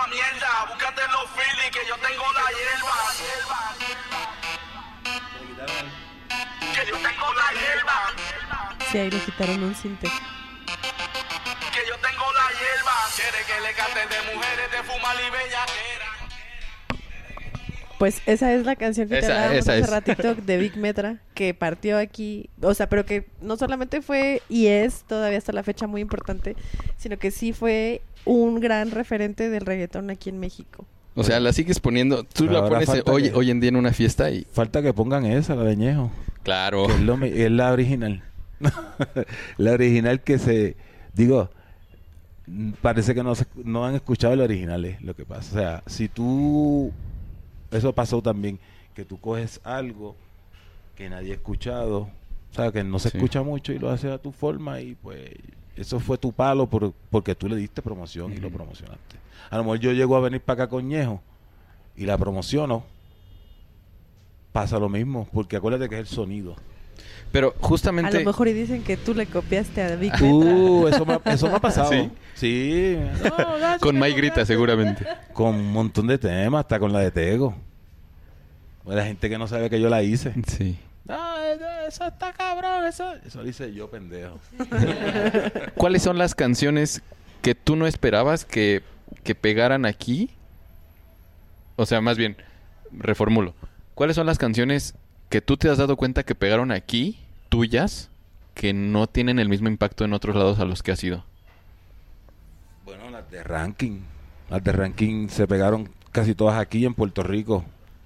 mierda, búscate los feelings que yo tengo la hierba. Que yo tengo la hierba. Sí, ahí le quitaron un cinte. Que yo tengo la hierba. Quiere que le cante de mujeres, de fumar y bellaquera. Pues esa es la canción que te hablábamos esa hace es. ratito de Big Metra, que partió aquí, o sea, pero que no solamente fue y es todavía hasta la fecha muy importante, sino que sí fue un gran referente del reggaetón aquí en México. O sea, la sigues poniendo... Tú Pero la ahora pones falta hoy, que- hoy en día en una fiesta y... Falta que pongan esa, la de Ñejo. Claro. Que es la original. La original que se... Digo, parece que no han escuchado el original, es lo que pasa. O sea, si tú... Eso pasó también, que tú coges algo que nadie ha escuchado, o sea, que no se Sí. escucha mucho y lo haces a tu forma y pues eso fue tu palo porque tú le diste promoción y lo promocionaste. A lo mejor yo llego a venir para acá con Ñejo y la promociono, pasa lo mismo, porque acuérdate que es el sonido. Pero A justamente... lo mejor y dicen que tú le copiaste a Big Metra. Eso me ha pasado. ¿Sí? Sí. Con Mike Grita, seguramente. Con un montón de temas, hasta con la de Tego. La gente que no sabe que yo la hice. Sí. No, eso está cabrón, eso lo hice yo, pendejo. ¿Cuáles son las canciones que tú no esperabas que pegaran aquí? O sea, más bien, reformulo. ¿Cuáles son las canciones que tú te has dado cuenta que pegaron aquí, tuyas, que no tienen el mismo impacto en otros lados a los que has ido? Bueno, las de ranking. Las de ranking se pegaron casi todas aquí en Puerto Rico.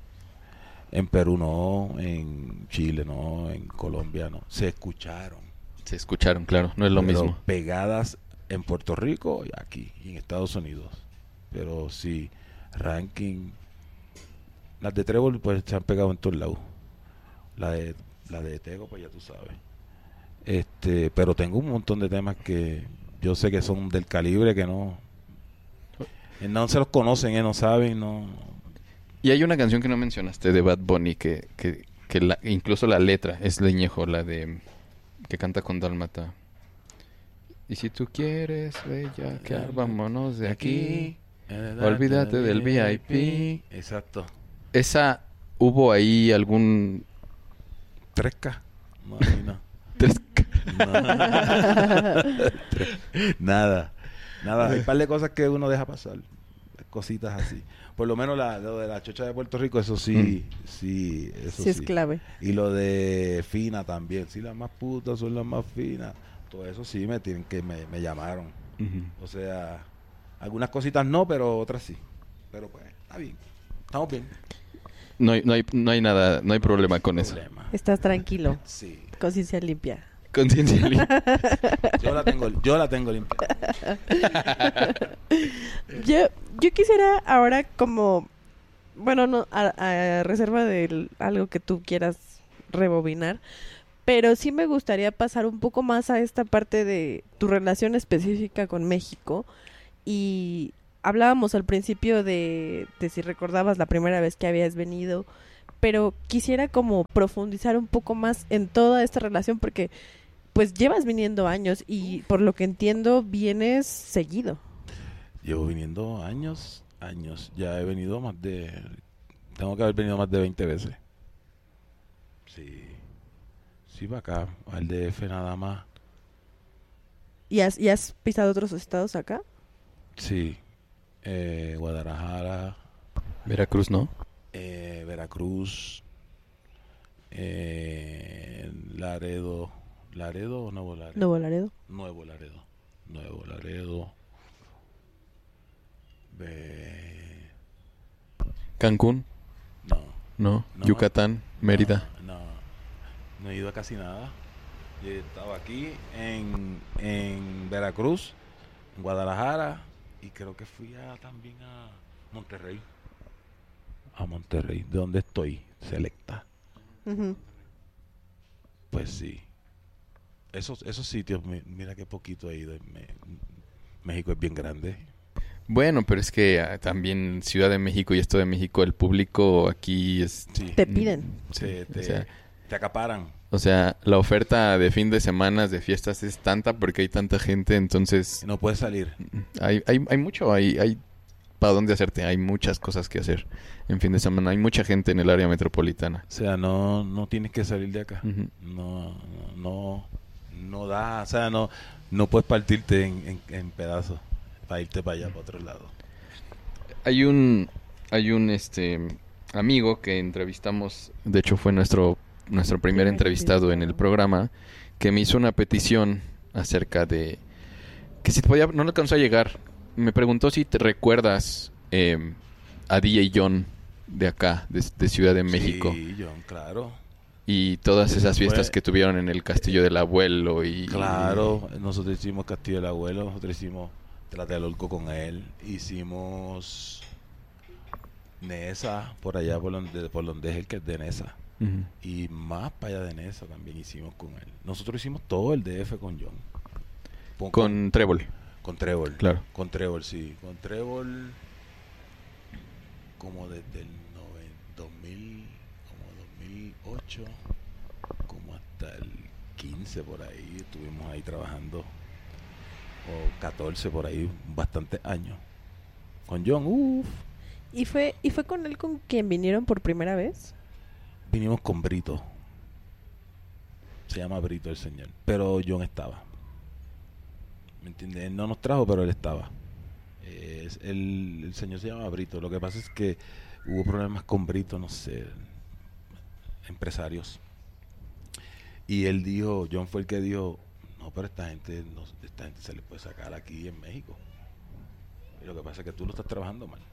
En Perú no, en Chile no, en Colombia no. Se escucharon. Se escucharon, claro, no es lo Pero mismo. pegadas en Puerto Rico y aquí, y en Estados Unidos. Pero sí, ranking. Las de Trébol pues se han pegado en todos lados. La de Tego pues ya tú sabes. Pero tengo un montón de temas que yo sé que son del calibre que no se los conocen, no saben, no. Y hay una canción que no mencionaste de Bad Bunny que incluso la letra es de Ñejo, la de que canta con Dálmata. Y si tú quieres, bellaquear, vámonos de aquí. Olvídate del VIP. Exacto. Esa, ¿hubo ahí algún 3K. No, ahí no. tres- Nada. Hay un par de cosas que uno deja pasar. Cositas así. Por lo menos lo de la chocha de Puerto Rico, eso sí, eso Sí es clave. Y lo de fina también. Sí, las más putas son las más finas. Todo eso sí me llamaron. Ujú. O sea, algunas cositas no, pero otras sí. Pero pues, está bien. Estamos bien. No hay nada, no hay problema con eso. Problema. Estás tranquilo, Sí. conciencia limpia. Conciencia limpia. Yo la tengo limpia. Yo quisiera ahora como, bueno, no a reserva de algo que tú quieras rebobinar, pero sí me gustaría pasar un poco más a esta parte de tu relación específica con México. Y hablábamos al principio de si recordabas la primera vez que habías venido, pero quisiera como profundizar un poco más en toda esta relación porque pues llevas viniendo años y por lo que entiendo vienes seguido. Llevo viniendo años. Ya he venido tengo que haber venido más de 20 veces. Sí, para acá, al DF nada más. ¿Y has pisado otros estados acá? Sí. Guadalajara, Veracruz, ¿no? Veracruz, Laredo. ¿Laredo o Nuevo Laredo? Nuevo Laredo. Nuevo Laredo. Cancún, No. no. Yucatán, Mérida. No he ido a casi nada. Yo he estado aquí en Veracruz, en Guadalajara y creo que fui también a Monterrey. De donde estoy, Selecta. Ujú. Pues sí. Esos sitios, mira qué poquito he ido. México es bien grande. Bueno, pero es que también Ciudad de México y Estado de México, el público aquí es... Sí. Te piden. Sí, Te acaparan. o sea, la oferta de fin de semana, de fiestas es tanta porque hay tanta gente, entonces No puedes salir. hay mucho, hay para dónde hacerte. Hay muchas cosas que hacer en fin de semana. Hay mucha gente en el área metropolitana. O sea, no tienes que salir de acá. Ujú. No da, o sea, no puedes partirte en pedazos para irte para allá, para otro lado. Hay un amigo que entrevistamos, de hecho fue nuestro primer entrevistado en el programa, que me hizo una petición acerca de que si podía, no le alcanzó a llegar. Me preguntó si te recuerdas a DJ John de acá, de Ciudad de México, Sí, John, claro. y todas Ese esas fiestas fue- que tuvieron en el Castillo del Abuelo y Claro, nosotros hicimos Castillo del Abuelo, nosotros hicimos Tlatelolco con él, hicimos Nesa, por allá por donde es el que es de Nesa. Ujú. Y más para allá de Nesa también hicimos con él. Nosotros hicimos todo el DF con John. Con Trébol, Con Trébol. claro. Con Trébol, sí. Con Trébol como desde el 2000, como 2008, como hasta el 15 por ahí. Estuvimos ahí trabajando. O 14 por ahí, bastantes años. Con John, uff. ¿Y fue con él con quien vinieron por primera vez? Vinimos con Brito. Se llama Brito el señor. Pero John estaba. ¿Me entiendes? Él no nos trajo, pero él estaba. El señor se llama Brito. Lo que pasa es que hubo problemas con Brito, no sé, empresarios. Y él dijo, John fue el que dijo, no, pero esta gente se le puede sacar aquí en México. Y lo que pasa es que tú lo estás trabajando mal.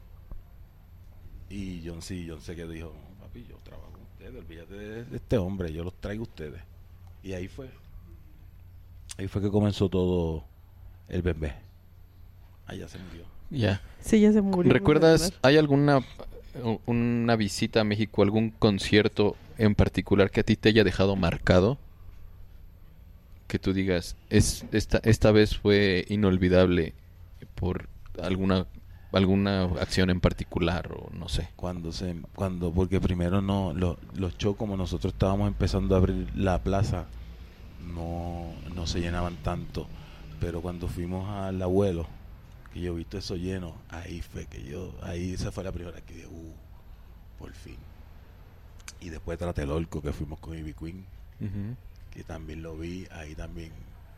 Y John sé que dijo, no, papi, yo trabajo con ustedes, olvídate de este hombre, yo los traigo a ustedes. Y ahí fue que comenzó todo el bebé. Allá se murió. Ya. Sí, ya se murió. ¿Recuerdas, hay una visita a México, algún concierto en particular que a ti te haya dejado marcado? Que tú digas, esta vez fue inolvidable por alguna acción en particular o no sé. Porque primero los shows, como nosotros estábamos empezando a abrir la plaza, no se llenaban tanto. Pero cuando fuimos al Abuelo, que yo he visto eso lleno, ahí esa fue la primera vez que dije, por fin. Y después Tlatelolco, que fuimos con Ivy Queen, Ujú. que también lo vi, ahí también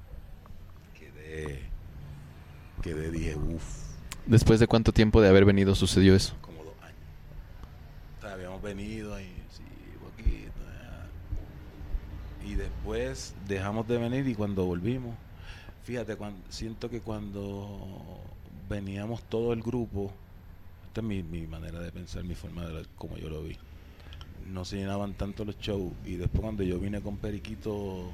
dije, ¿Después de cuánto tiempo de haber venido sucedió eso? como 2 años. O sea, habíamos venido ahí, sí, poquito, ya. Y después dejamos de venir y cuando volvimos, fíjate, siento que cuando veníamos todo el grupo, esta es mi manera de pensar, mi forma de ver, como yo lo vi, no se llenaban tanto los shows. Y después cuando yo vine con Periquito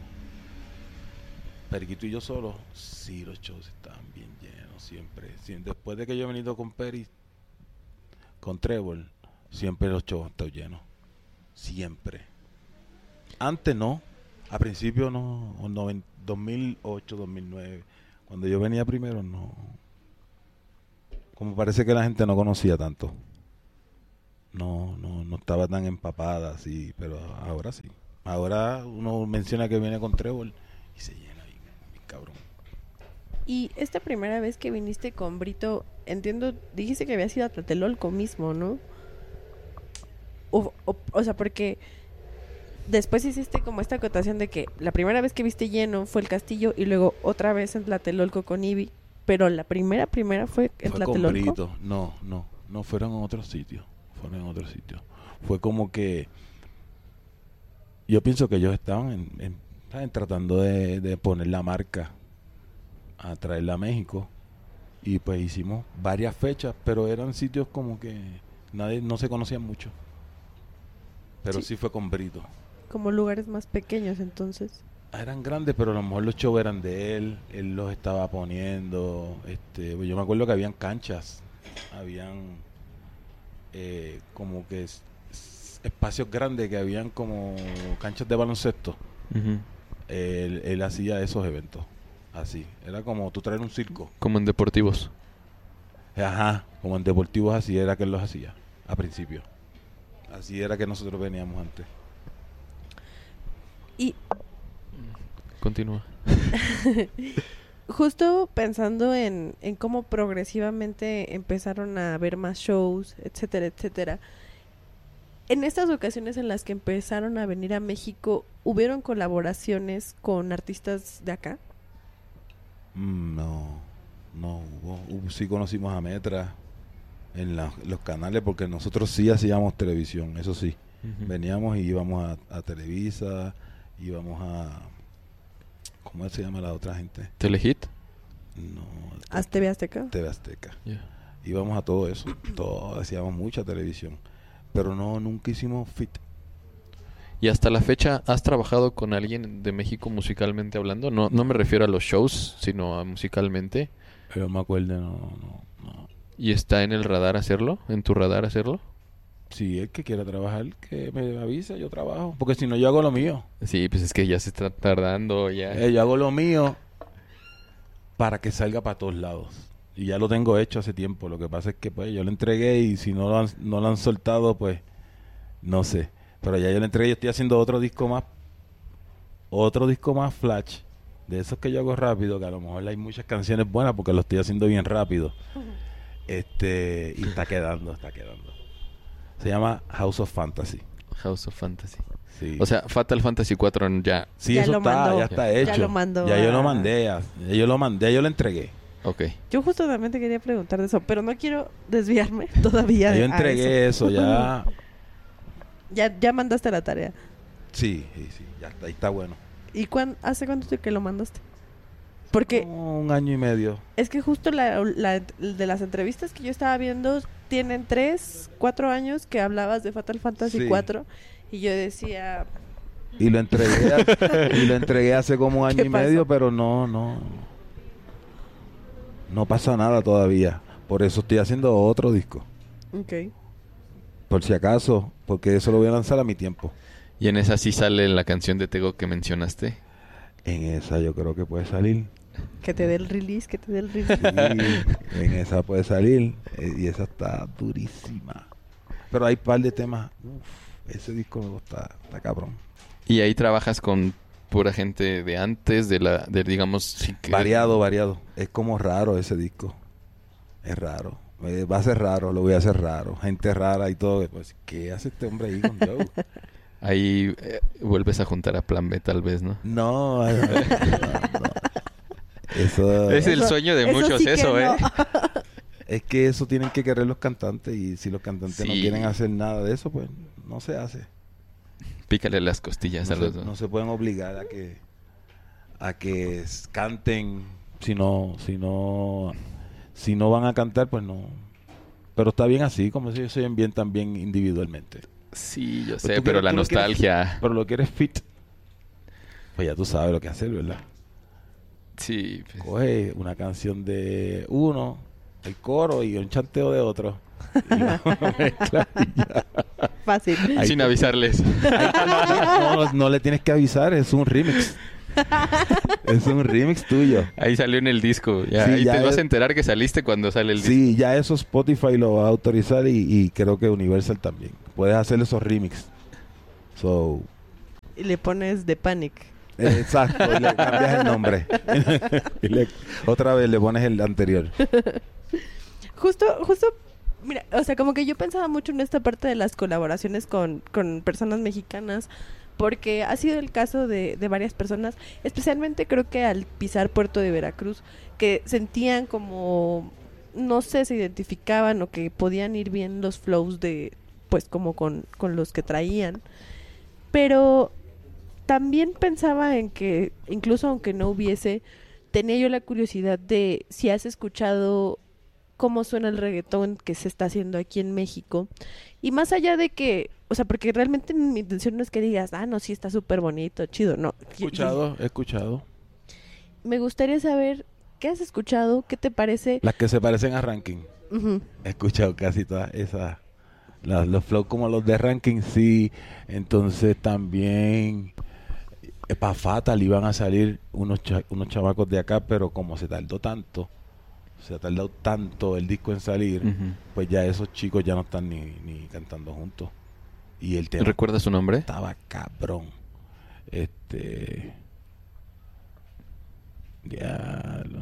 y yo solo, sí, los shows estaban bien llenos siempre. Después de que yo he venido con con Trébol, siempre los shows han estado llenos. Siempre. Antes no, a principio no, 2008, 2009, cuando yo venía primero no. Como parece que la gente no conocía tanto. No estaba tan empapada así, pero ahora sí. Ahora uno menciona que viene con Trébol y se llena bien cabrón. Y esta primera vez que viniste con Brito, entiendo, dijiste que había sido a Tlatelolco mismo, ¿no? O sea, porque después hiciste como esta acotación de que la primera vez que viste lleno fue el Castillo y luego otra vez en Tlatelolco con Ivy, pero la primera fue en Fue con Tlatelolco. Brito. No fueron en otro sitio. Fue como que yo pienso que ellos estaban ¿saben? Tratando de poner la marca a traerla a México, y pues hicimos varias fechas, pero eran sitios como que no se conocían mucho, pero sí fue con Brito. Como lugares más pequeños, entonces. Eran grandes, pero a lo mejor los shows eran de él los estaba poniendo. Yo me acuerdo que habían canchas, habían como que espacios grandes, que habían como canchas de baloncesto. Ujú. Él hacía esos eventos así, era como tú traer un circo. Como en deportivos. Ajá, como en deportivos, así era que él los hacía a principio. Así era que nosotros veníamos antes. Y Continúa. justo pensando en cómo progresivamente empezaron a haber más shows, etcétera, etcétera. En estas ocasiones en las que empezaron a venir a México, ¿hubieron colaboraciones con artistas de acá? No, no hubo. Sí conocimos a Metra en los canales porque nosotros sí hacíamos televisión, eso sí. Veníamos y íbamos a Televisa, íbamos a... ¿Cómo se llama la otra gente? ¿Telehit? No, ¿TV Azteca? TV Azteca. Yeah. Íbamos a todo eso, todo, hacíamos mucha televisión, pero no, nunca hicimos fit. ¿Y hasta la fecha has trabajado con alguien de México musicalmente hablando? No me refiero a los shows, sino a musicalmente. Pero me acuerdo, no. ¿Y está en el radar hacerlo? ¿En tu radar hacerlo? Si el que quiera trabajar, que me avise, yo trabajo. Porque si no, yo hago lo mío. Sí, pues es que ya se está tardando, ya. Yo hago lo mío para que salga para todos lados. Y ya lo tengo hecho hace tiempo. Lo que pasa es que pues yo lo entregué y si no lo han soltado, pues no sé. Pero ya yo lo entregué, yo estoy haciendo otro disco más flash. De esos que yo hago rápido, que a lo mejor hay muchas canciones buenas porque lo estoy haciendo bien rápido. Y está quedando. Se llama House of Fantasy. House of Fantasy. Sí. O sea, Fatal Fantasy 4 ya. Sí, Ya eso lo mandó. ya está hecho. Ya lo mandó Ya yo a- lo mandé, ya yo lo entregué. Ok. Yo justamente quería preguntar de eso, pero no quiero desviarme todavía. Ya yo a entregué eso, ya. Ya mandaste la tarea. Sí, ya está, ahí está bueno. ¿Y hace cuánto que lo mandaste? Porque Como 1 año y medio. es que justo de las entrevistas que yo estaba viendo tienen 3, 4 años que hablabas de Fatal Fantasy Sí. 4 y yo decía, Y lo entregué hace como 1 año ¿Qué y medio, pasó? pero no pasa nada todavía. Por eso estoy haciendo otro disco. ok. Por si acaso, porque eso lo voy a lanzar a mi tiempo. Y en esa sí sale la canción de Tego que mencionaste. En esa yo creo que puede salir. Que te dé el release, que te dé el release. Sí, en esa puede salir. Y esa está durísima. Pero hay un par de temas. Ese disco está cabrón. Y ahí trabajas con pura gente de antes, digamos... Sí que... Variado. Es como raro ese disco. Es raro. Va a ser raro, lo voy a hacer raro. Gente rara y todo. Pues, ¿qué hace este hombre ahí con Joe? Ahí vuelves a juntar a Plan B tal vez, ¿no? No. Eso... Es el sueño de muchos sí que eso, no. ¿eh? Es que eso tienen que querer los cantantes. Y si los cantantes no Sí. quieren hacer nada de eso, pues no se hace. Pícale las costillas No a los se, dos. no se pueden obligar a que canten si no van a cantar, pues no. Pero está bien así, como si ellos se oyen bien también individualmente. Sí, yo Pues sé, tú pero quieres- la tú lo quieres- nostalgia... Pero lo que eres fit, pues ya tú sabes lo que hacer, ¿verdad? Sí, pues, Coge una canción de uno, el coro y un chanteo de otro. Y lo mezclas y ya. Fácil. Ahí sin te- avisarles. No le tienes que avisar, es un remix. Es un remix tuyo. Ahí salió en el disco. Ya, Sí, y ya te vas es- a enterar que saliste cuando sale el disco. Sí, ya eso Spotify lo va a autorizar y creo que Universal también. Puedes hacer esos remix. So, Y le pones The Panic. exacto, y le cambias el nombre. Otra vez le pones el anterior. Justo, mira, o sea, como que yo pensaba mucho en esta parte de las colaboraciones con personas mexicanas, porque ha sido el caso de varias personas, especialmente creo que al pisar Puerto de Veracruz, que sentían como, no sé, se identificaban o que podían ir bien los flows de, pues como con los que traían, pero también pensaba en que, incluso aunque no hubiese, tenía yo la curiosidad de si has escuchado cómo suena el reggaetón que se está haciendo aquí en México. Y más allá de que, o sea, porque realmente mi intención no es que digas, no, sí está súper bonito, chido, no. He escuchado. Me gustaría saber qué has escuchado, qué te parece. Las que se parecen a Ranking. Ujú. He escuchado casi todas esas. Los flows como los de Ranking, sí. Entonces también para Fatal iban a salir unos chamacos de acá, pero como se ha tardado tanto el disco en salir, Ujú. pues ya esos chicos ya no están ni cantando juntos. Y el tema ¿Recuerdas su nombre? Diablo.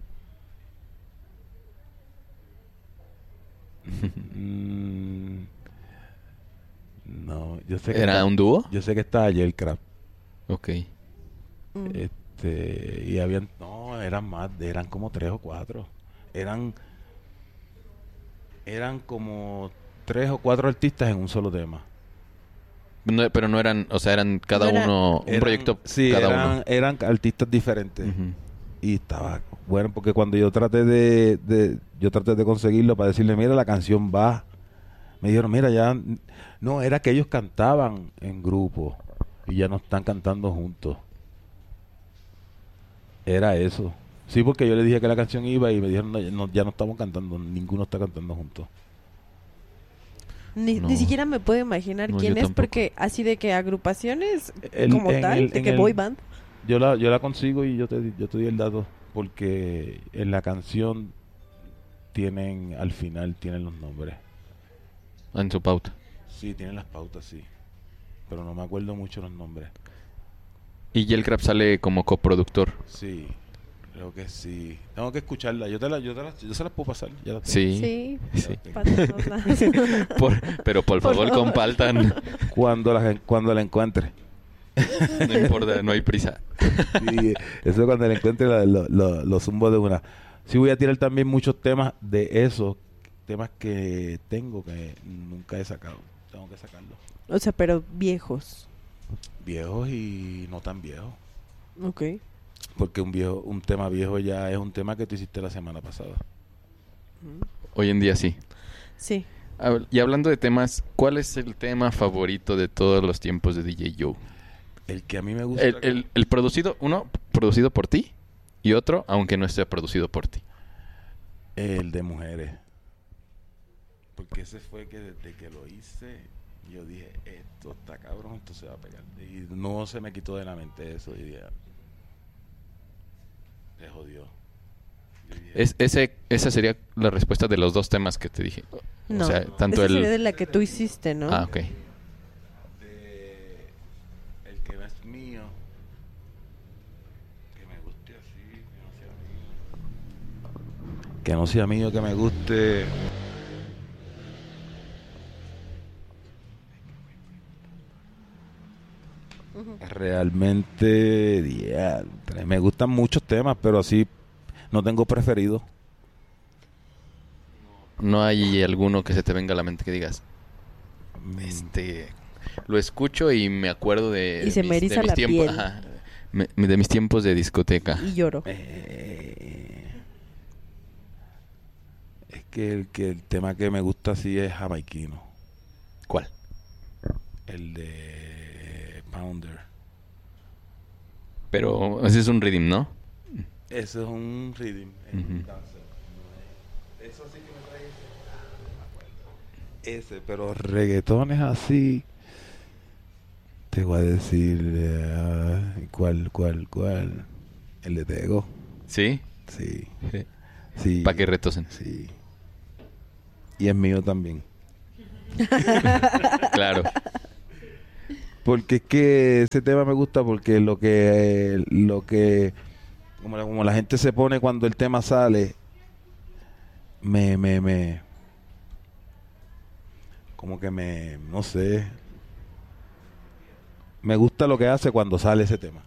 No, yo sé que ¿Era un dúo? yo sé que estaba Yellcraft. Ok. Y habían, no, eran más, eran como 3 o 4. Eran como 3 o 4 artistas en un solo tema. No, pero no eran, o sea, eran cada No era- uno, un proyecto Sí, cada eran, uno. eran artistas diferentes. Ujú. Y estaba bueno, porque cuando yo traté yo traté de conseguirlo para decirle, mira, la canción va. Me dijeron, mira, ya no, era que ellos cantaban en grupo y ya no están cantando juntos. Era eso. Sí, porque yo le dije que la canción iba y me dijeron, no, ya no estamos cantando, ninguno está cantando juntos. Ni No. siquiera me puedo imaginar No, quién yo es, tampoco. porque así de que agrupaciones El- como en tal, el- de en que el- boy band. Yo la consigo y yo te di el dato, porque en la canción al final tienen los nombres. En su pauta. Sí, tienen las pautas, sí. Pero no me acuerdo mucho los nombres. Y Yellcraft sale como coproductor. Sí, creo que sí. Tengo que escucharla. Yo se las puedo pasar. Ya las tengo. Sí. Sí, Sí. pásanosla. Pero por Por favor, favor. compartan. Cuando la encuentre. No importa, no hay prisa. Sí, eso cuando la encuentre lo zumbo de una. Sí, voy a tirar también muchos temas de esos temas que tengo que nunca he sacado. Tengo que sacarlos. O sea, pero viejos. Viejos y no tan viejos. Ok. Porque un tema viejo ya es un tema que tú hiciste la semana pasada. Hoy en día sí. Sí. Y hablando de temas, ¿cuál es el tema favorito de todos los tiempos de DJ Joe? El que a mí me gusta. El producido, uno producido por ti y otro, aunque no esté producido por ti. El de mujeres. Porque ese fue que desde que lo hice, yo dije, esto está cabrón, esto se va a pegar. Y no se me quitó de la mente eso. Y dije, se jodió. Yo dije, Esa sería la respuesta de los dos temas que te dije. No. O sea, tanto Esa sería de la que tú hiciste, ¿no? Ah, ok. el que no es mío, que me guste así, que no sea mío, que me guste. Realmente, diantre, me gustan muchos temas, pero así no tengo preferido. No hay alguno que se te venga a la mente que digas, lo escucho y me acuerdo de Y se me eriza la tiempos, piel. ajá, de mis tiempos de discoteca. Y lloro. Es que el tema que me gusta así es jamaiquino. ¿Cuál? El de Pounder. Pero ese es un rhythm, ¿no? Ese es un rhythm. Ujú. Eso sí que me trae ese, pero reggaetones así. Te voy a decir ¿cuál? El de Tego. ¿Sí? Sí. Sí. Para que retosen. Sí. Y es mío también. Claro. Porque es que ese tema me gusta porque lo que como la gente se pone cuando el tema sale no sé, me gusta lo que hace cuando sale ese tema.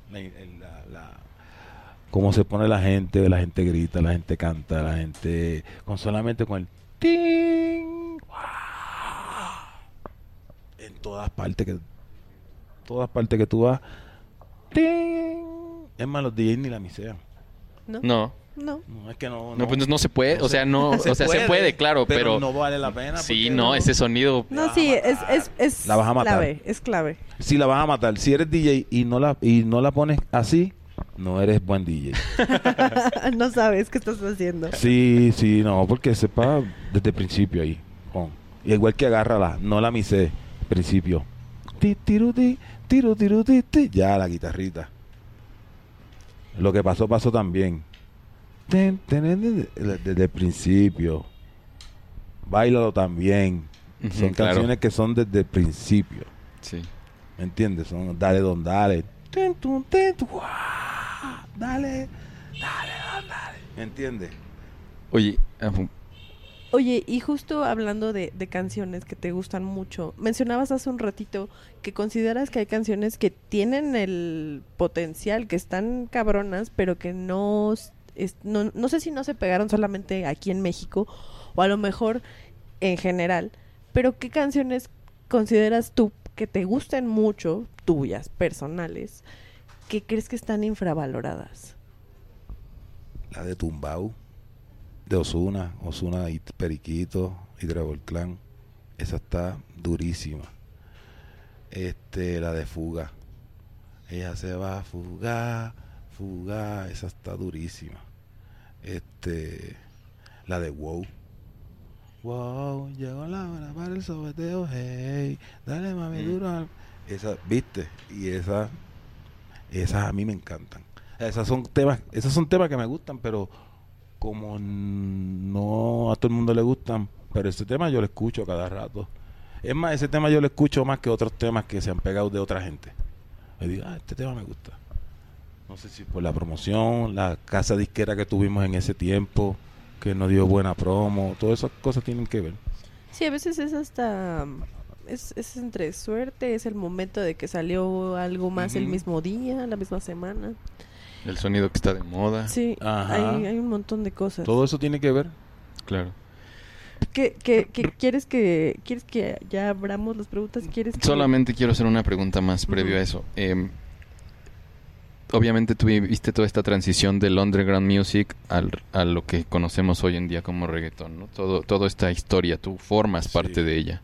Cómo se pone la gente grita, la gente canta, la gente solamente con el ting, en todas partes que tú vas, ting. Es más, los DJs ni la misean. ¿No? No. No. No, es que no. No, pues no se puede, No o sea, se- no, o sea, se puede, claro, pero no vale la pena. sí, porque no, ese sonido No, sí, es La vas a matar. clave, es clave. Si la vas a matar, si eres DJ y no la pones así, no eres buen DJ. No sabes qué estás haciendo. Sí, no, porque sepa desde el principio ahí. Y igual que agárrala, no la misé, principio. Ti, tiru, ti, ti, ya la guitarrita. Lo que pasó también. Desde el principio. Báilalo también. Ujú, Son claro. canciones que son desde el principio. Sí. ¿Me entiendes? Son dale don dale. dale. ¿Me entiendes? Oye, Oye, y justo hablando de canciones que te gustan mucho, mencionabas hace un ratito que consideras que hay canciones que tienen el potencial, que están cabronas, pero que no sé si no se pegaron solamente aquí en México o a lo mejor en general, pero ¿qué canciones consideras tú que te gusten mucho, tuyas, personales, que crees que están infravaloradas? La de Tumbao, de Ozuna y Periquito y Trevor Clan. Esa está durísima. La de Fuga. Ella se va a fugar, esa está durísima. La de Wow. Wow, llegó la hora para el sobeteo, hey, dale mami duro. Esa, ¿viste? Y esas a mí me encantan. Esos son temas que me gustan, pero como no a todo el mundo le gustan, pero ese tema yo lo escucho cada rato. Es más, ese tema yo lo escucho más que otros temas que se han pegado de otra gente. Me digo, este tema me gusta. No sé si por la promoción, la casa disquera que tuvimos en ese tiempo, que nos dio buena promo, todas esas cosas tienen que ver. Sí, a veces es hasta... Es entre suerte, es el momento de que salió algo más el mismo día, la misma semana. el sonido que está de moda. Sí, hay un montón de cosas. Todo eso tiene que ver. Claro. ¿Quieres que ya abramos las preguntas? Solamente quiero hacer una pregunta más previo a eso. Obviamente tú viste toda esta transición del underground music a lo que conocemos hoy en día como reggaetón, ¿no? Toda esta historia, tú formas parte de ella.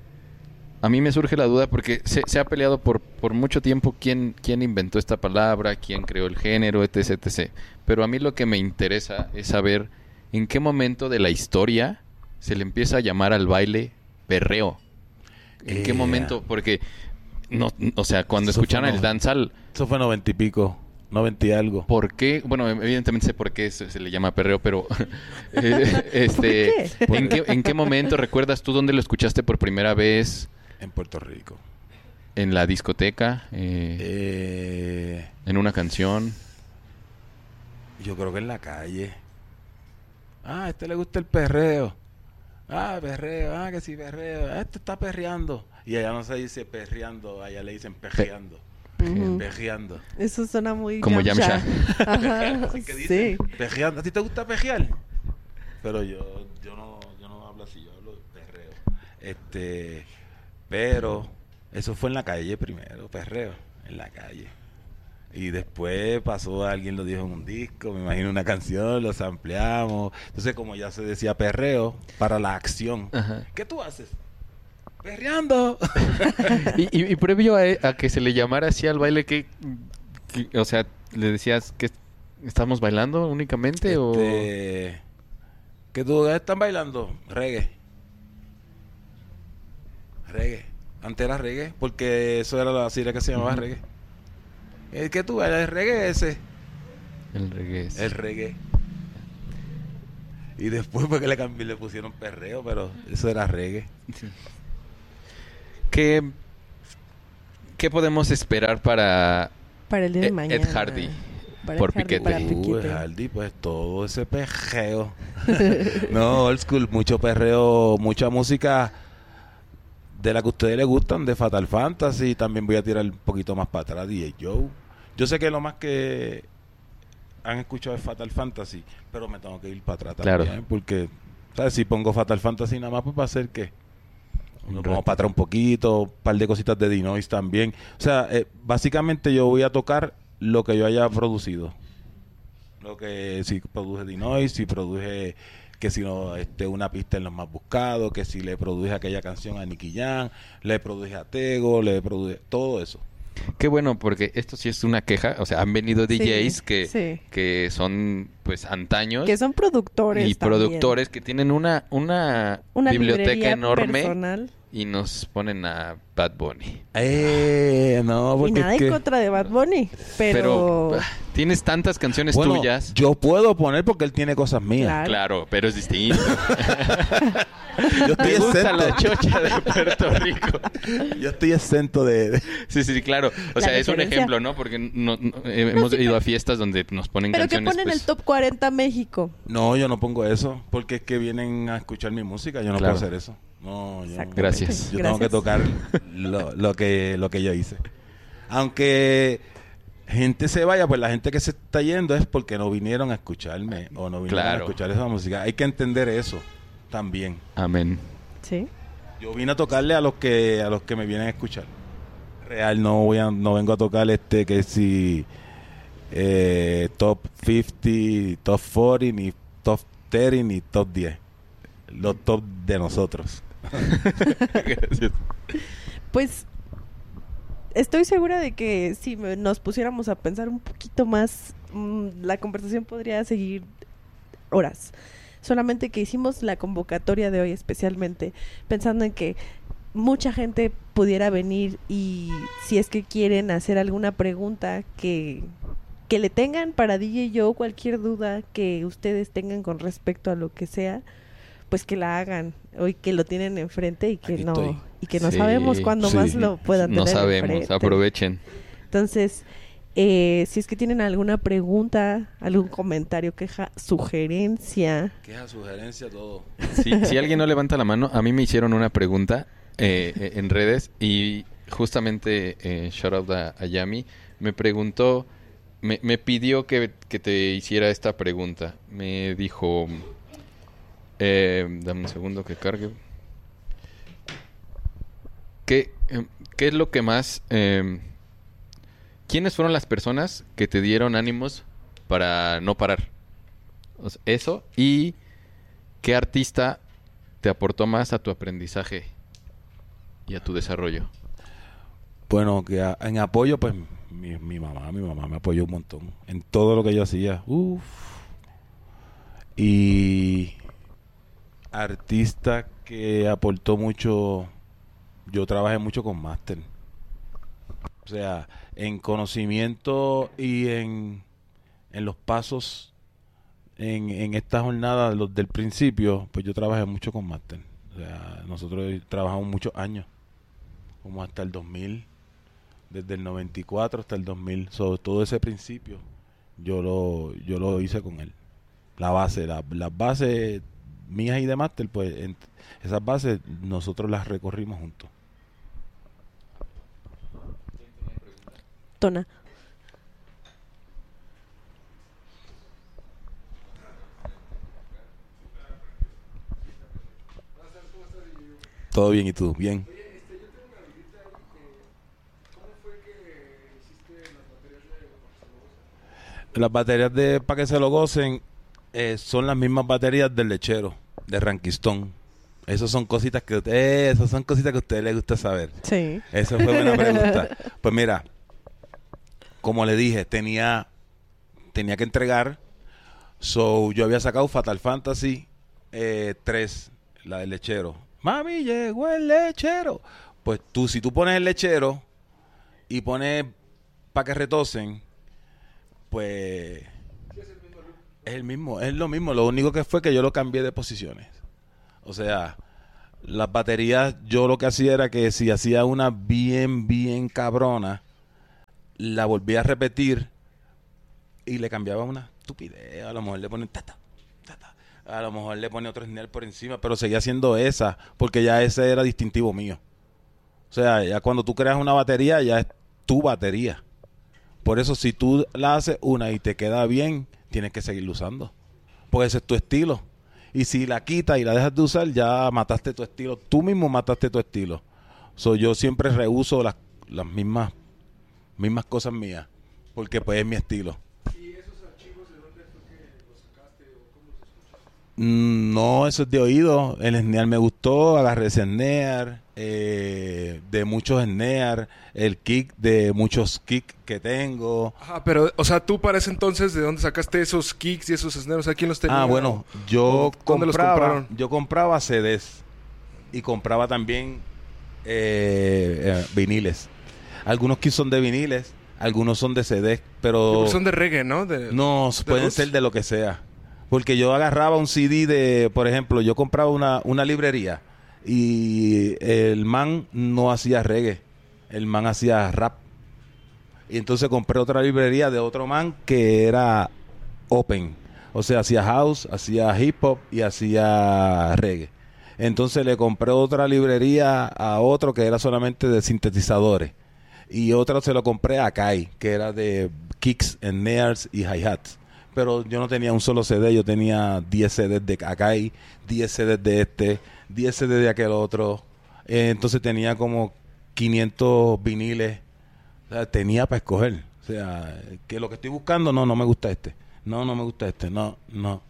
A mí me surge la duda porque se ha peleado por mucho tiempo quién inventó esta palabra, quién creó el género, etc, etc. Pero a mí lo que me interesa es saber en qué momento de la historia se le empieza a llamar al baile perreo. ¿En qué momento? Porque, no, o sea, cuando escucharon el dancehall... Eso fue 90 y pico, 90 y algo. ¿Por qué? Bueno, evidentemente sé por qué se le llama perreo, pero... ¿Por qué? ¿En qué momento recuerdas tú dónde lo escuchaste por primera vez? En Puerto Rico. ¿En la discoteca? ¿En una canción? Yo creo que en la calle. A este le gusta el perreo. Perreo. Que sí, perreo. Este está perreando. Y allá no se dice perreando, allá le dicen pejeando. Pejeando. Eso suena muy... Como Yamcha. Ajá, Así que dicen, sí. pejeando. ¿A ti te gusta pejear? Pero yo no hablo así, yo hablo de perreo. Pero eso fue en la calle primero, perreo, en la calle. Y después pasó, alguien lo dijo en un disco, me imagino una canción, lo sampleamos. Entonces, como ya se decía perreo, para la acción. Ajá. ¿Qué tú haces? Perreando. y previo a que se le llamara así al baile, o sea, ¿le decías que estamos bailando únicamente o...? ¿Que tú están bailando? Reggae. Antes era reggae, porque eso era la sigla que se llamaba reggae. ¿Qué tú bailas? ¿El reggae ese? El reggae. El reggae. Y después porque le pusieron perreo, pero eso era reggae. ¿Qué podemos esperar para el día de mañana? Ed Hardy? Por Piquete. Ed Hardy, pues todo ese perreo. No, old school, mucho perreo, mucha música de la que a ustedes les gustan, de Fatal Fantasy. También voy a tirar un poquito más para atrás, DJ Joe. Yo sé que lo más que han escuchado es Fatal Fantasy, pero me tengo que ir para atrás también, claro. Porque, ¿sabes? Si pongo Fatal Fantasy nada más, pues va a ser que nos vamos para atrás un poquito, un par de cositas de Dinois también. O sea, básicamente yo voy a tocar lo que yo haya producido. Lo que si produje Dinois, si produje... que si no, una pista en los más buscados, que si le produje aquella canción a Nicky Jam, le produje a Tego, le produje todo eso. Qué bueno, porque esto sí es una queja, o sea, han venido DJs que son pues antaños, que son productores y también. productores que tienen una biblioteca enorme personal. y nos ponen a Bad Bunny. No, Y porque nada es en que... contra de Bad Bunny, pero... Tienes tantas canciones Bueno, tuyas. yo puedo poner porque él tiene cosas mías. Claro, pero es distinto. Yo estoy Me gusta exento. la chocha de Puerto Rico. Yo estoy exento de... Sí, claro. O La sea, es un referencia. ejemplo, ¿no? Porque hemos ido a fiestas donde nos ponen Pero que canciones. ponen pues, el Top 40 México. No, yo no pongo eso. Porque es que vienen a escuchar mi música. Yo no Claro. puedo hacer eso. No, yo... Exactamente. Gracias. Yo tengo que tocar lo que yo hice. Aunque gente se vaya, pues la gente que se está yendo es porque no vinieron a escucharme o no vinieron Claro. a escuchar esa música. Hay que entender eso también. Amén. Sí. Yo vine a tocarle a los que me vienen a escuchar. Real, no vengo a tocar que si top 50, top 40, ni top 30, ni top 10. Los top de nosotros. Gracias. Pues estoy segura de que si nos pusiéramos a pensar un poquito más, la conversación podría seguir horas. Solamente que hicimos la convocatoria de hoy especialmente pensando en que mucha gente pudiera venir y si es que quieren hacer alguna pregunta que le tengan para DJ Joe, cualquier duda que ustedes tengan con respecto a lo que sea, pues que la hagan hoy que lo tienen enfrente y que Aquí estoy. no Sí, sabemos cuándo sí. más lo puedan tener No sabemos, enfrente. aprovechen. Entonces, si es que tienen alguna pregunta, algún comentario, queja, sugerencia, Queja, sugerencia, todo. Si alguien no levanta la mano, a mí me hicieron una pregunta en redes y justamente shout out a Yami me preguntó, me pidió que te hiciera esta pregunta. Me dijo, dame un segundo que cargue. ¿Qué es lo que más... ¿Quiénes fueron las personas que te dieron ánimos para no parar? O sea, eso, y ¿qué artista te aportó más a tu aprendizaje y a tu desarrollo? Bueno, en apoyo, pues mi mamá me apoyó un montón en todo lo que yo hacía. Uf. Y artista que aportó mucho, yo trabajé mucho con Master. O sea, en conocimiento y en los pasos en esta jornada del principio, pues yo trabajé mucho con Master. O sea, nosotros trabajamos muchos años, como hasta el 2000, desde el 94 hasta el 2000. Sobre todo ese principio, yo lo hice con él. La base, las bases mías y de Master, pues esas bases nosotros las recorrimos juntos. Tona. Todo bien, ¿y tú? Bien. Las baterías de para que se lo gocen son las mismas baterías del lechero, de Rankistón. Esas son cositas que a ustedes les gusta saber. Sí. Esa fue buena pregunta. Pues mira, como le dije, tenía que entregar. So, yo había sacado Fatal Fantasy 3, la del lechero. Mami, llegó el lechero. Pues si tú pones el lechero y pones para que retosen, pues es lo mismo. Lo único que fue que yo lo cambié de posiciones. O sea, las baterías, yo lo que hacía era que si hacía una bien cabrona, la volvía a repetir y le cambiaba una estupidez. A lo mejor le ponía tata. A lo mejor le ponía otro snare por encima, pero seguía haciendo esa, porque ya ese era distintivo mío. O sea, ya cuando tú creas una batería, ya es tu batería. Por eso, si tú la haces una y te queda bien, tienes que seguirla usando. Porque ese es tu estilo. Y si la quitas y la dejas de usar, ya mataste tu estilo. Tú mismo mataste tu estilo. So, yo siempre reuso las mismas cosas mías, porque pues es mi estilo. ¿Y esos archivos de dónde fue que los sacaste o cómo los escuchaste? No, eso es de oído. El snare me gustó, agarré ese snare, de muchos snare, el kick de muchos kicks que tengo. Ajá, pero, o sea, tú para ese entonces, ¿de dónde sacaste esos kicks y esos snares? O sea, ¿quién los tenía? Bueno, yo ¿Dónde los compraron? compraba CDs y compraba también viniles. Algunos kits son de viniles, algunos son de CD, pero Son de reggae, ¿no? no, pueden roots. ser de lo que sea. Porque yo agarraba un CD de, por ejemplo, yo compraba una librería y el man no hacía reggae, el man hacía rap. Y entonces compré otra librería de otro man que era open. O sea, hacía house, hacía hip hop y hacía reggae. Entonces le compré otra librería a otro que era solamente de sintetizadores. Y otra se lo compré a Kai, que era de kicks, snares y hi-hats. Pero yo no tenía un solo CD, yo tenía 10 CDs de Akai, 10 CDs de este, 10 CDs de aquel otro. Entonces tenía como 500 viniles. O sea, tenía para escoger. O sea, que lo que estoy buscando, no me gusta este. No me gusta este. No.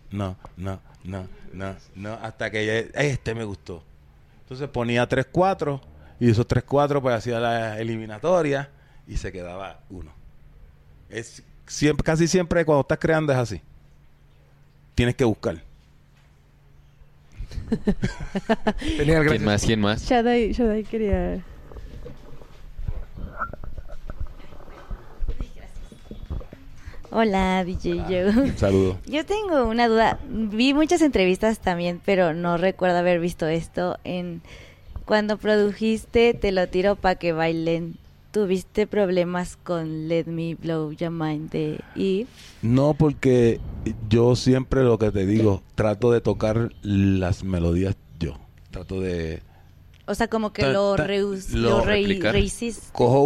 Hasta que este me gustó. Entonces ponía 3-4 y esos 3-4 pues hacía la eliminatoria y se quedaba uno. Casi siempre cuando estás creando es así. Tienes que buscar. Genial, ¿Quién gracias. más? ¿Quién más? Shaddai quería... Hola, DJ Joe. Saludos. Yo tengo una duda. Vi muchas entrevistas también, pero no recuerdo haber visto esto. Cuando produjiste Te lo tiro pa' que bailen, ¿tuviste problemas con Let Me Blow Your Mind de Eve? No, porque yo siempre lo que te digo, trato de tocar las melodías yo. Trato de... O sea, como que lo replicar. rehiciste. Cojo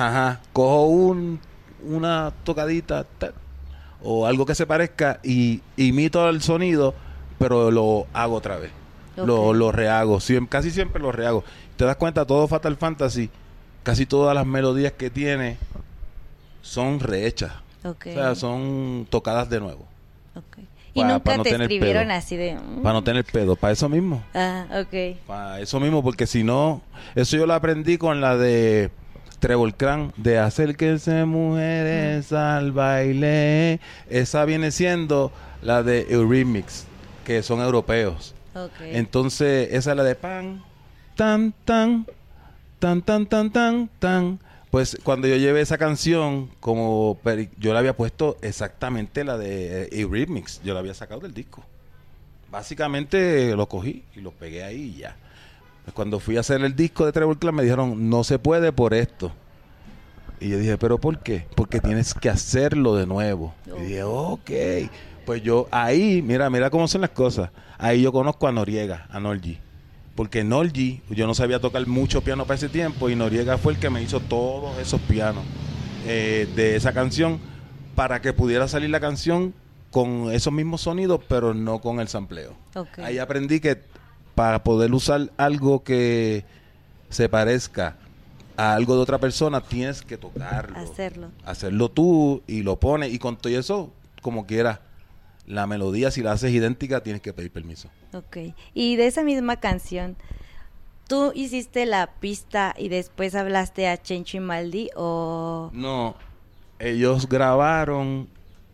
una tocadita o algo que se parezca y imito el sonido, pero lo hago otra vez. Ok. Lo rehago. Casi siempre lo rehago. Te das cuenta, todo Fatal Fantasy, casi todas las melodías que tiene son rehechas. Ok. O sea, son tocadas de nuevo. Ok. Y Pa- nunca pa no te tener escribieron pedo. así de... Para no tener pedo. Para eso mismo. Ah, ok. Para eso mismo, porque si no... Eso yo lo aprendí con la de Trevor Clan, de acérquense mujeres al baile. Esa viene siendo la de Eurythmics, que son europeos. Ok. Entonces, esa es la de pan, tan, tan, tan, tan, tan, tan, tan. Pues cuando yo llevé esa canción, yo le había puesto exactamente la de Eurythmics, yo la había sacado del disco. Básicamente lo cogí y lo pegué ahí y ya. Pues cuando fui a hacer el disco de Trevor Clan me dijeron, no se puede por esto. Y yo dije, ¿pero por qué? Porque tienes que hacerlo de nuevo. Y dije, ok. Pues yo ahí, mira cómo son las cosas. Ahí yo conozco a Noriega, a Norgi. Porque Norgi, yo no sabía tocar mucho piano para ese tiempo y Noriega fue el que me hizo todos esos pianos de esa canción para que pudiera salir la canción con esos mismos sonidos, pero no con el sampleo. Ok. Ahí aprendí que para poder usar algo que se parezca a algo de otra persona, tienes que tocarlo. Hacerlo tú y lo pones. Y con todo eso, como quieras, la melodía, si la haces idéntica, tienes que pedir permiso. Ok. Y de esa misma canción, ¿tú hiciste la pista y después hablaste a Chencho y Maldi o...? No, ellos grabaron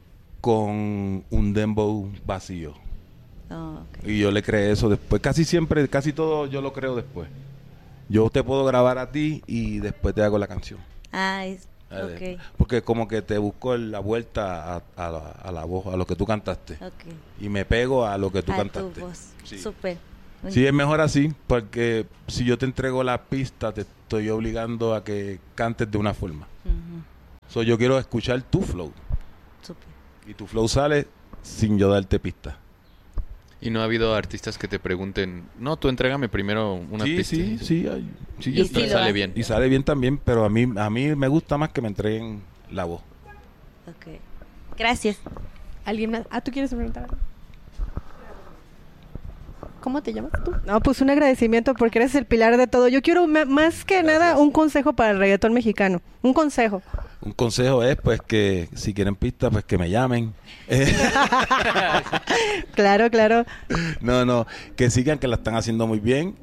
con un dembow vacío. Oh, ok. Y yo le creé eso después. Casi todo yo lo creo después. Yo te puedo grabar a ti y después te hago la canción. Ah, ok. Porque como que te busco la vuelta a la voz, a lo que tú cantaste. Ok. Y me pego a lo que tú A cantaste. tu voz. Sí. Súper. Sí, es mejor así, porque si yo te entrego la pista, te estoy obligando a que cantes de una forma. Ujú. So, yo quiero escuchar tu flow. Súper. Y tu flow sale sin yo darte pista. ¿Y no ha habido artistas que te pregunten, no, tú entrégame primero una Sí, pista? sí, Y sí lo sale hace. bien. Y sale bien también, pero a mí me gusta más que me entreguen la voz. Ok. Gracias. ¿Alguien más? Ah, ¿tú quieres preguntar algo? ¿Cómo te llamas tú? No, pues un agradecimiento porque eres el pilar de todo. Yo quiero más que nada un consejo para el reggaetón mexicano. Un consejo. Un consejo es, pues, que si quieren pista, pues que me llamen. Claro. No, que sigan, que la están haciendo muy bien.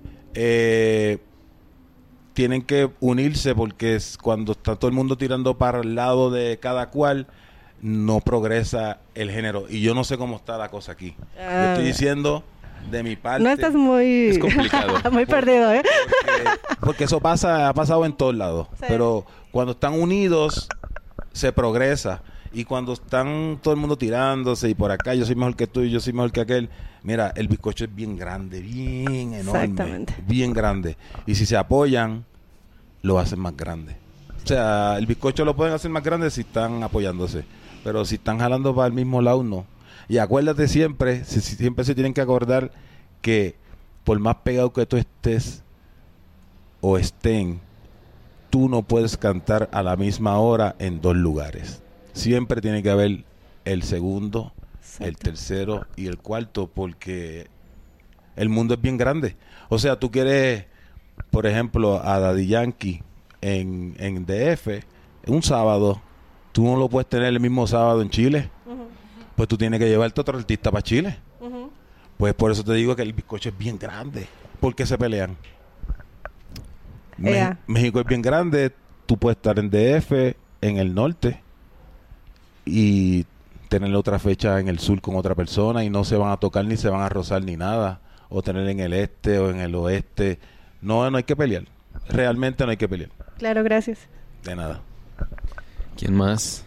Tienen que unirse porque cuando está todo el mundo tirando para el lado de cada cual, no progresa el género. Y yo no sé cómo está la cosa aquí. Yo estoy diciendo de mi parte. No estás muy... Es complicado. muy perdido, ¿eh? Porque eso ha pasado en todos lados. Sí. Pero cuando están unidos, se progresa. Y cuando están todo el mundo tirándose y por acá, yo soy mejor que tú y yo soy mejor que aquel. Mira, el bizcocho es bien grande, bien enorme. Exactamente. Bien grande. Y si se apoyan, lo hacen más grande. O sea, el bizcocho lo pueden hacer más grande si están apoyándose. Pero si están jalando para el mismo lado, no. Y acuérdate siempre, siempre se tienen que acordar que por más pegado que tú estés o estén, tú no puedes cantar a la misma hora en dos lugares. Siempre tiene que haber el segundo, el tercero y el cuarto, porque el mundo es bien grande. O sea, tú quieres, por ejemplo, a Daddy Yankee en DF, un sábado, tú no lo puedes tener el mismo sábado en Chile. Pues tú tienes que llevarte otro artista para Chile. Pues por eso te digo que el bizcocho es bien grande. ¿Por qué se pelean? México es bien grande. Tú puedes estar en DF, en el norte, y tener otra fecha en el sur con otra persona y no se van a tocar ni se van a rozar ni nada. O tener en el este o en el oeste. No, no hay que pelear. Realmente no hay que pelear. Claro, gracias. De nada. ¿Quién más?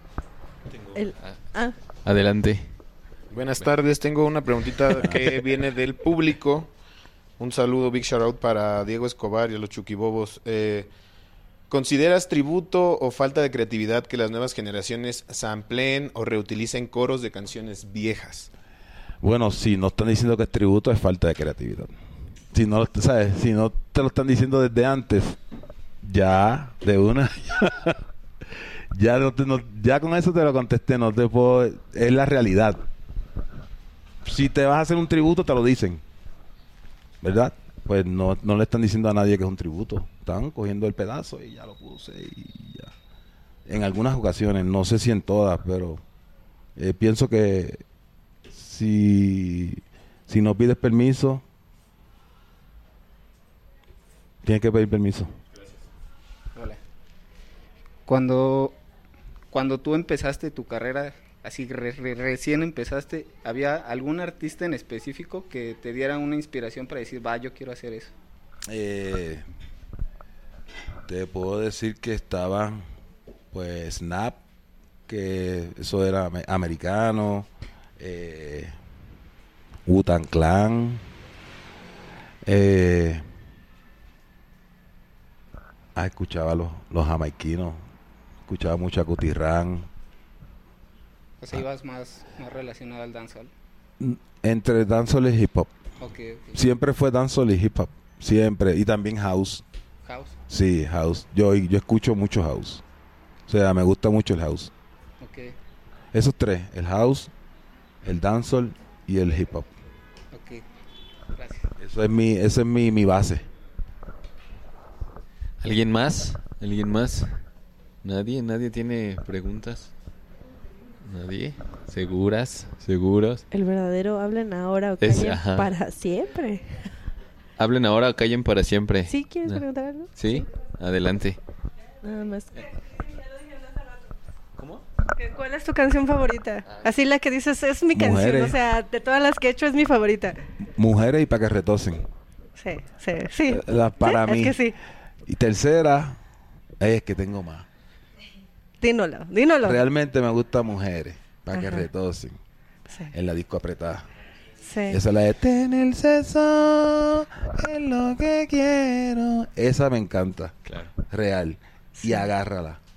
Adelante. Buenas tardes, tengo una preguntita que viene del público. Un saludo, big shout out para Diego Escobar y a los Chuquibobos. ¿Consideras tributo o falta de creatividad que las nuevas generaciones sampleen o reutilicen coros de canciones viejas? Bueno, si no están diciendo que es tributo, es falta de creatividad. Si no, ¿sabes? Si no te lo están diciendo desde antes, ya, de una, ya, ya con eso te lo contesté, no te puedo, es la realidad. Si te vas a hacer un tributo, te lo dicen, ¿verdad? Pues no le están diciendo a nadie que es un tributo. Están cogiendo el pedazo y ya lo puse y ya. En algunas ocasiones, no sé si en todas, pero pienso que si no pides permiso, tienes que pedir permiso. Hola. Cuando tú empezaste tu carrera, así recién empezaste, ¿había algún artista en específico que te diera una inspiración para decir, yo quiero hacer eso? Te puedo decir que estaba, pues, Snap, que eso era americano, Wu-Tang Clan, escuchaba los jamaiquinos, escuchaba mucho a Cutirrán. O sea, ibas más relacionado al dancehall. Entre dancehall y hip hop. Okay. Siempre fue dancehall y hip hop, siempre, y también house. ¿House? Sí, house. Yo escucho mucho house. O sea, me gusta mucho el house. Okay. Esos tres, el house, el dancehall y el hip hop. Okay. Gracias. Esa es mi base. ¿Alguien más? ¿Alguien más? ¿Nadie tiene preguntas? ¿Nadie? ¿Seguras? ¿Seguros? El verdadero hablen ahora o callen ajá. para siempre. Hablen ahora o callen para siempre. ¿Sí quieres preguntar algo? ¿Sí? Adelante. Nada más. ¿Cómo? ¿Cuál es tu canción favorita? Así la que dices, es mi canción. Mujeres. O sea, de todas las que he hecho es mi favorita. Mujeres y para que retosen. Sí. Para ¿Sí? mí. Es que sí. Y tercera, es que tengo más. Dímelo. Realmente me gusta Mujeres, para que Ajá. retosen. Sí. En la disco apretada. Sí. Esa es la de tener sexo es lo que quiero. Esa me encanta. Claro. Real. Sí. Y agárrala.